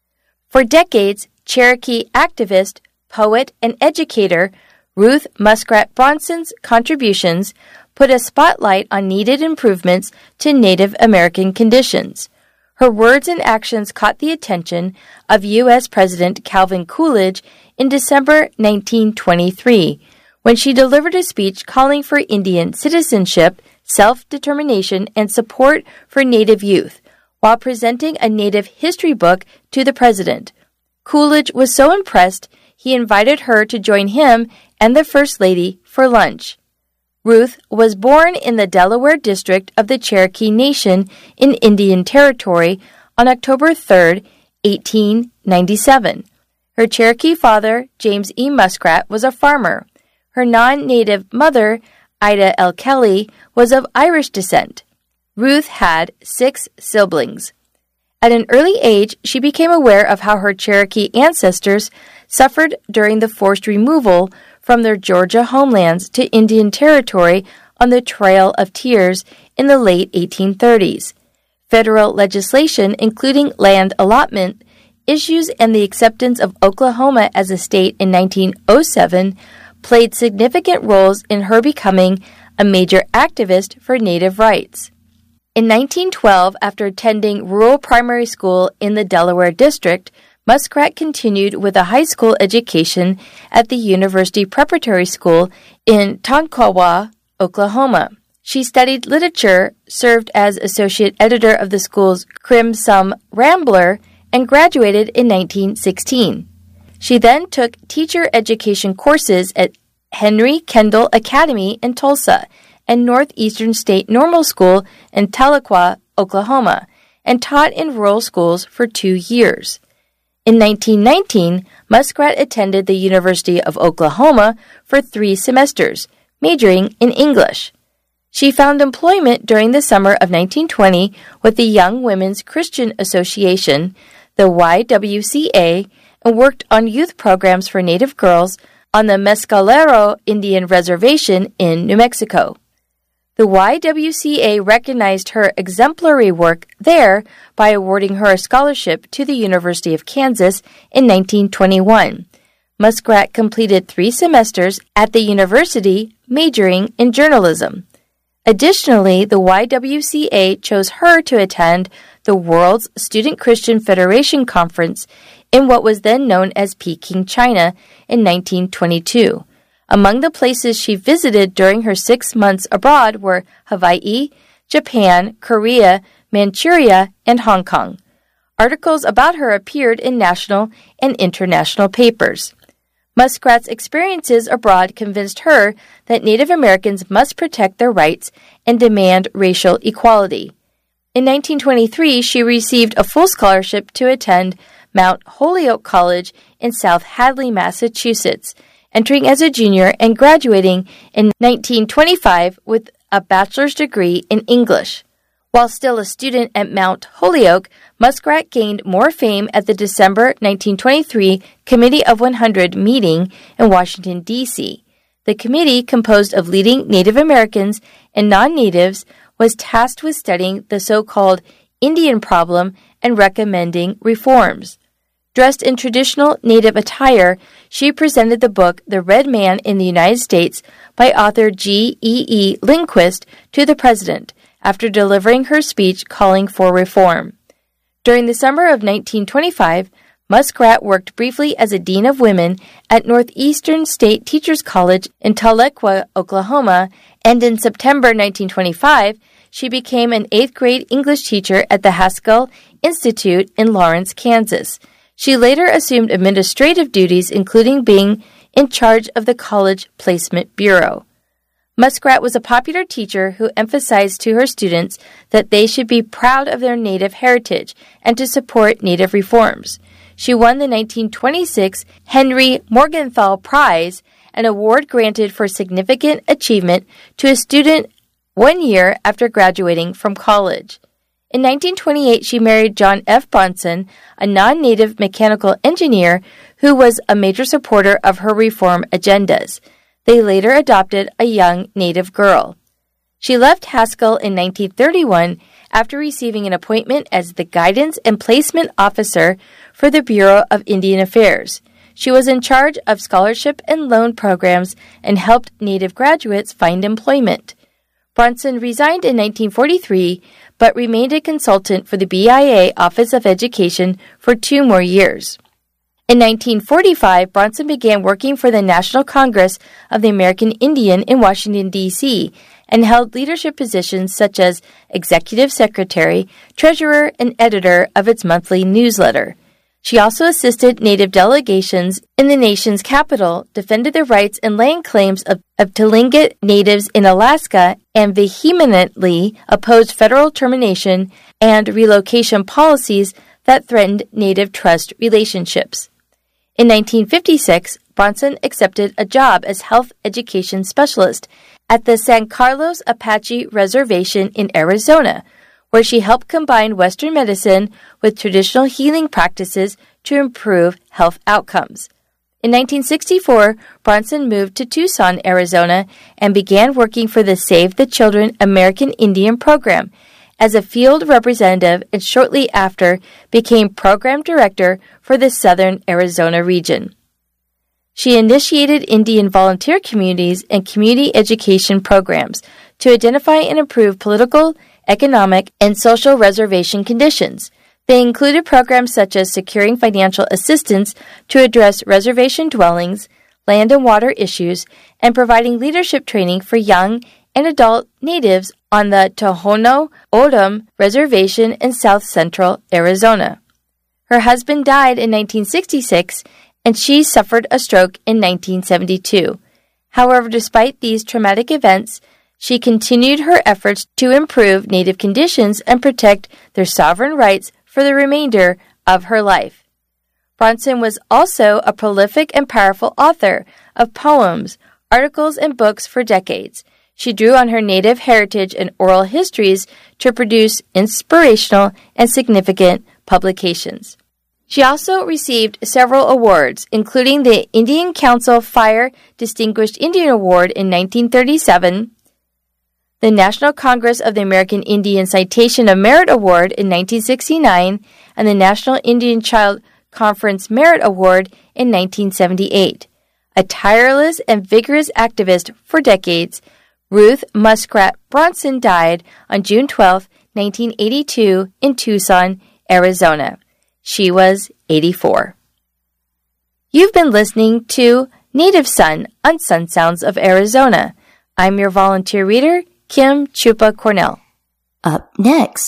For decades, Cherokee activist, poet, and educator Ruth Muskrat Bronson's contributions put a spotlight on needed improvements to Native American conditions. Her words and actions caught the attention of U S President Calvin Coolidge in December nineteen twenty-three, when she delivered a speech calling for Indian citizenship, self-determination, and support for Native youth, while presenting a Native history book to the president. Coolidge was so impressed, he invited her to join him and the First Lady for lunch. Ruth was born in the Delaware District of the Cherokee Nation in Indian Territory on October third, eighteen ninety-seven. Her Cherokee father, James E. Muskrat, was a farmer. Her non-native mother, Ida L. Kelly, was of Irish descent. Ruth had six siblings. At an early age, she became aware of how her Cherokee ancestors suffered during the forced removal from their Georgia homelands to Indian Territory on the Trail of Tears in the late eighteen thirties. Federal legislation, including land allotment issues and the acceptance of Oklahoma as a state in nineteen oh seven, played significant roles in her becoming a major activist for Native rights. In nineteen twelve, after attending rural primary school in the Delaware District, Muskrat continued with a high school education at the University Preparatory School in Tonkawa, Oklahoma. She studied literature, served as associate editor of the school's Crimson Rambler, and graduated in nineteen sixteen. She then took teacher education courses at Henry Kendall Academy in Tulsa and Northeastern State Normal School in Tahlequah, Oklahoma, and taught in rural schools for two years. In nineteen nineteen, Muskrat attended the University of Oklahoma for three semesters, majoring in English. She found employment during the summer of nineteen twenty with the Young Women's Christian Association, the Y W C A, and worked on youth programs for Native girls on the Mescalero Indian Reservation in New Mexico. The Y W C A recognized her exemplary work there by awarding her a scholarship to the University of Kansas in nineteen twenty-one. Muskrat completed three semesters at the university, majoring in journalism. Additionally, the Y W C A chose her to attend the World's Student Christian Federation Conference in what was then known as Peking, China, in nineteen twenty-two. Among the places she visited during her six months abroad were Hawaii, Japan, Korea, Manchuria, and Hong Kong. Articles about her appeared in national and international papers. Muskrat's experiences abroad convinced her that Native Americans must protect their rights and demand racial equality. In nineteen twenty-three, she received a full scholarship to attend Mount Holyoke College in South Hadley, Massachusetts, entering as a junior and graduating in nineteen twenty-five with a bachelor's degree in English. While still a student at Mount Holyoke, Muskrat gained more fame at the December nineteen twenty-three Committee of one hundred meeting in Washington, D C The committee, composed of leading Native Americans and non-natives, was tasked with studying the so-called Indian problem and recommending reforms. Dressed in traditional Native attire, she presented the book The Red Man in the United States by author G E E Lindquist to the president after delivering her speech calling for reform. During the summer of nineteen twenty-five, Muskrat worked briefly as a dean of women at Northeastern State Teachers College in Tahlequah, Oklahoma, and in September nineteen twenty-five, she became an eighth grade English teacher at the Haskell Institute in Lawrence, Kansas. She later assumed administrative duties, including being in charge of the College Placement Bureau. Muskrat was a popular teacher who emphasized to her students that they should be proud of their Native heritage and to support Native reforms. She won the nineteen twenty-six Henry Morgenthau Prize, an award granted for significant achievement to a student one year after graduating from college. In nineteen twenty-eight, she married John F. Bronson, a non-native mechanical engineer who was a major supporter of her reform agendas. They later adopted a young native girl. She left Haskell in nineteen thirty-one after receiving an appointment as the Guidance and Placement Officer for the Bureau of Indian Affairs. She was in charge of scholarship and loan programs and helped Native graduates find employment. Bronson resigned in nineteen forty-three, but remained a consultant for the B I A Office of Education for two more years. In nineteen forty-five, Bronson began working for the National Congress of the American Indian in Washington, D C, and held leadership positions such as executive secretary, treasurer, and editor of its monthly newsletter. She also assisted Native delegations in the nation's capital, defended the rights and land claims of, of Tlingit natives in Alaska, and vehemently opposed federal termination and relocation policies that threatened Native trust relationships. In nineteen fifty-six, Bronson accepted a job as health education specialist at the San Carlos Apache Reservation in Arizona, where she helped combine Western medicine with traditional healing practices to improve health outcomes. In nineteen sixty-four, Bronson moved to Tucson, Arizona, and began working for the Save the Children American Indian Program as a field representative, and shortly after became program director for the Southern Arizona region. She initiated Indian volunteer communities and community education programs to identify and improve political, economic, and social reservation conditions. They included programs such as securing financial assistance to address reservation dwellings, land and water issues, and providing leadership training for young and adult natives on the Tohono O'odham Reservation in south central Arizona. Her husband died in nineteen sixty-six, and she suffered a stroke in nineteen seventy-two. However, despite these traumatic events, she continued her efforts to improve Native conditions and protect their sovereign rights for the remainder of her life. Bronson was also a prolific and powerful author of poems, articles, and books for decades. She drew on her Native heritage and oral histories to produce inspirational and significant publications. She also received several awards, including the Indian Council Fire Distinguished Indian Award in nineteen thirty-seven, the National Congress of the American Indian Citation of Merit Award in nineteen sixty-nine, and the National Indian Child Conference Merit Award in nineteen seventy-eight. A tireless and vigorous activist for decades, Ruth Muskrat Bronson died on June twelfth, nineteen eighty-two, in Tucson, Arizona. She was eighty-four. You've been listening to Native Son on Sun Sounds of Arizona. I'm your volunteer reader, Kim Chupa Cornell. Up next,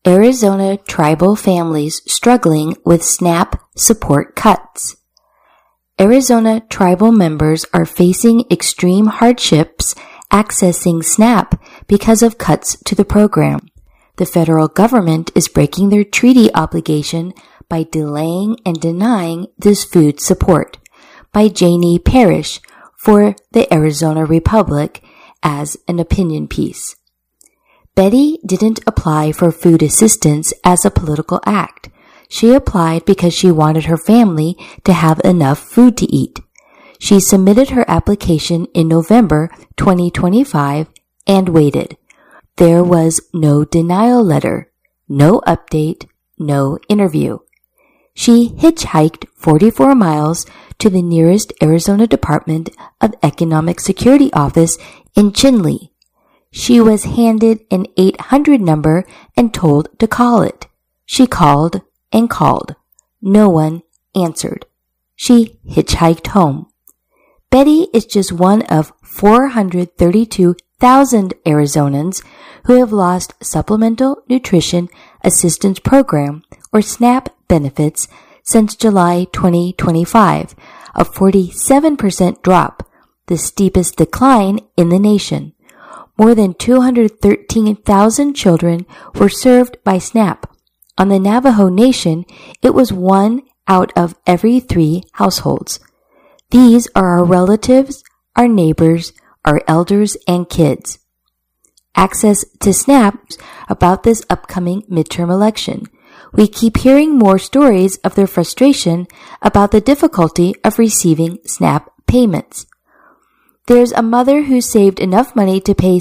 Arizona tribal families struggling with SNAP support cuts. Arizona tribal members are facing extreme hardships accessing SNAP because of cuts to the program. The federal government is breaking their treaty obligation by delaying and denying this food support. By Janie Parrish for the Arizona Republic as an opinion piece. Betty didn't apply for food assistance as a political act. She applied because she wanted her family to have enough food to eat. She submitted her application in November twenty twenty-five and waited. There was no denial letter, no update, no interview. She hitchhiked forty-four miles to the nearest Arizona Department of Economic Security office in Chinle. She was handed an eight hundred number and told to call it. She called and called. No one answered. She hitchhiked home. Betty is just one of four hundred thirty-two thousand Arizonans who have lost Supplemental Nutrition Assistance Program, or SNAP, benefits since July twenty twenty-five, a forty-seven percent drop, the steepest decline in the nation. More than two hundred thirteen thousand children were served by SNAP. On the Navajo Nation, it was one out of every three households. These are our relatives, our neighbors, our elders, and kids. Access to SNAP about this upcoming midterm election. We keep hearing more stories of their frustration about the difficulty of receiving SNAP payments. There's a mother who saved enough money to pay